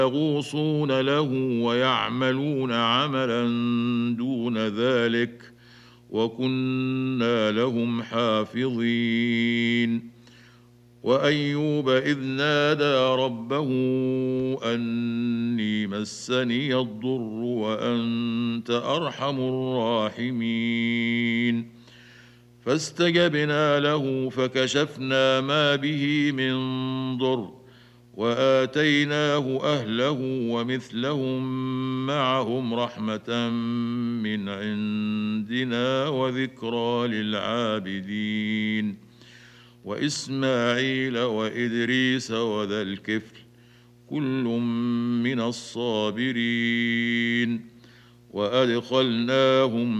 يغوصون له ويعملون عملا دون ذلك وكنا لهم حافظين. وأيوب إذ نادى ربه أني مسني الضر وأنت أرحم الراحمين فاستجبنا له فكشفنا ما به من ضر وآتيناه أهله ومثلهم معهم رحمة من عندنا وذكرى للعابدين وإسماعيل وإدريس وذا الكفل كل من الصابرين وأدخلناهم